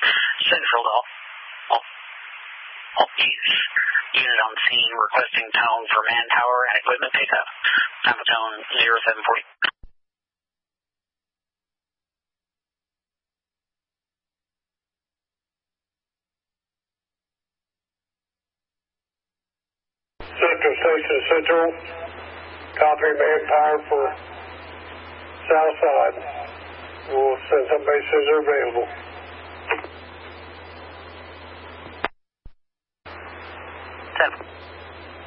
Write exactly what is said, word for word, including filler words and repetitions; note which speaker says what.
Speaker 1: Central to all, all these unit on scene requesting tone for manpower and equipment pickup. Time of tone zero seven forty.
Speaker 2: Central Station Central, copy manpower for South Side. We'll send somebody as soon as they're available.